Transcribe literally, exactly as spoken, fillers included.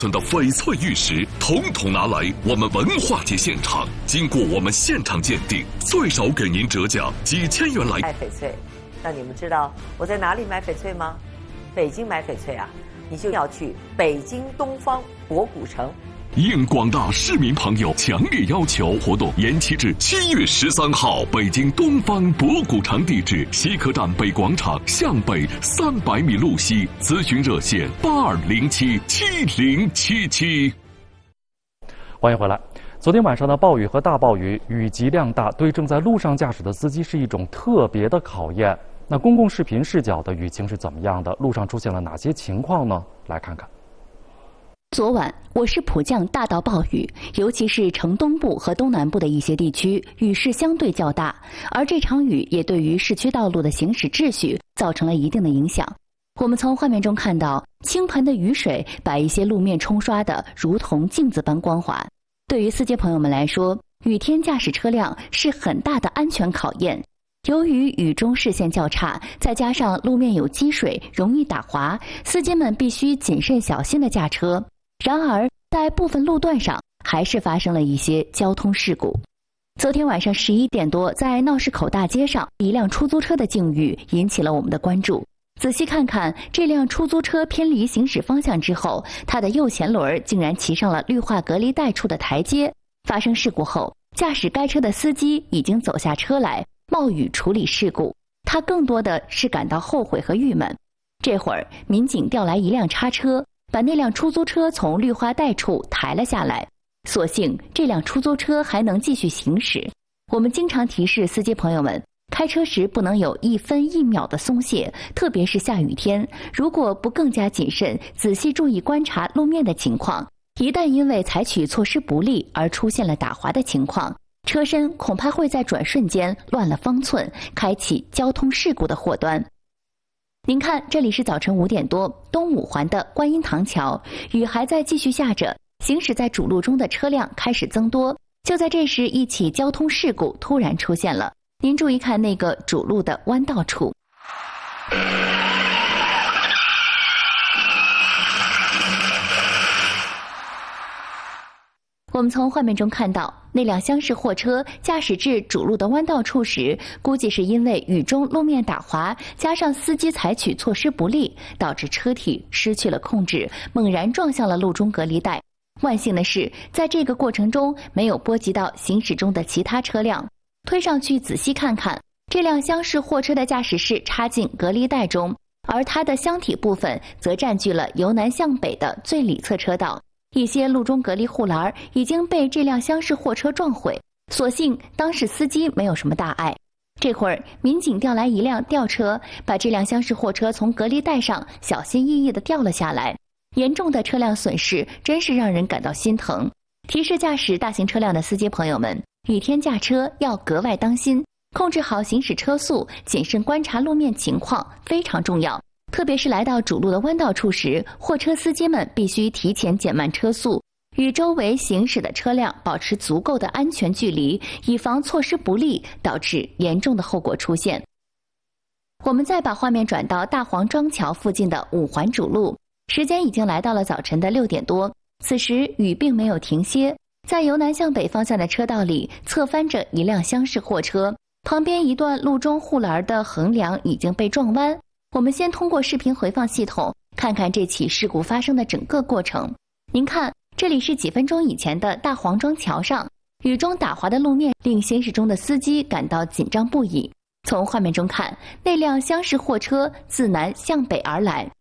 的翡翠玉石，统统拿来我们文化节现场，经过我们现场鉴定，最少给您折价几千元来卖翡翠。那你们知道我在哪里买翡翠吗？北京买翡翠啊，你就要去北京东方博古城。 应广大市民朋友强烈要求，活动延期至七月十三号。北京东方博古城地址：西客站北广场向北三百米路西。咨询热线：八二零七七零七七。 欢迎回来。昨天晚上的暴雨和大暴雨，雨级量大，对正在路上驾驶的司机是一种特别的考验。那公共视频视角的雨情是怎么样的？路上出现了哪些情况呢？来看看。 昨晚我市普降大到暴雨，尤其是城东部和东南部的一些地区，雨势相对较大，而这场雨也对于市区道路的行驶秩序造成了一定的影响。我们从画面中看到，倾盆的雨水把一些路面冲刷得如同镜子般光滑。对于司机朋友们来说，雨天驾驶车辆是很大的安全考验。由于雨中视线较差，再加上路面有积水，容易打滑，司机们必须谨慎小心地驾车。然而，在部分路段上，还是发生了一些交通事故。昨天晚上十一点多，在闹市口大街上，一辆出租车的境遇引起了我们的关注。仔细看看，这辆出租车偏离行驶方向之后，它的右前轮竟然骑上了绿化隔离带处的台阶。发生事故后，驾驶该车的司机已经走下车来，冒雨处理事故。他更多的是感到后悔和郁闷。这会儿，民警调来一辆叉车，把那辆出租车从绿化带处抬了下来，所幸这辆出租车还能继续行驶。我们经常提示司机朋友们，开车时不能有一分一秒的松懈，特别是下雨天，如果不更加谨慎，仔细注意观察路面的情况，一旦因为采取措施不力而出现了打滑的情况，车身恐怕会在转瞬间乱了方寸，开启交通事故的祸端。您看，这里是早晨五点多，东五环的观音堂桥，雨还在继续下着，行驶在主路中的车辆开始增多。就在这时，一起交通事故突然出现了。您注意看那个主路的弯道处。我们从画面中看到，那辆厢式货车驾驶至主路的弯道处时，估计是因为雨中路面打滑，加上司机采取措施不力，导致车体失去了控制，猛然撞向了路中隔离带。万幸的是，在这个过程中没有波及到行驶中的其他车辆。推上去仔细看看，这辆厢式货车的驾驶室插进隔离带中，而它的箱体部分则占据了由南向北的最里侧车道。一些路中隔离护栏已经被这辆厢式货车撞毁，所幸当时司机没有什么大碍。这会儿，民警调来一辆吊车，把这辆厢式货车从隔离带上小心翼翼地吊了下来。严重的车辆损失真是让人感到心疼。提示驾驶大型车辆的司机朋友们，雨天驾车要格外当心，控制好行驶车速，谨慎观察路面情况非常重要。特别是来到主路的弯道处时，货车司机们必须提前减慢车速，与周围行驶的车辆保持足够的安全距离，以防措施不力导致严重的后果出现。我们再把画面转到大黄庄桥附近的五环主路，时间已经来到了早晨的六点多，此时雨并没有停歇，在由南向北方向的车道里侧翻着一辆厢式货车，旁边一段路中护栏的横梁已经被撞弯。我们先通过视频回放系统看看这起事故发生的整个过程。您看，这里是几分钟以前的大黄庄桥上，雨中打滑的路面令行驶中的司机感到紧张不已。从画面中看，那辆厢式货车自南向北而来，